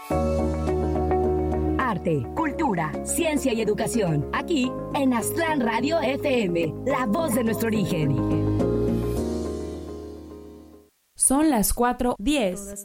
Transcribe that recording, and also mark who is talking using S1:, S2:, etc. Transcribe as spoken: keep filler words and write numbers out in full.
S1: Arte, cultura, ciencia y educación. Aquí en Aztlán Radio F M, la voz de nuestro origen.
S2: Son las cuatro diez.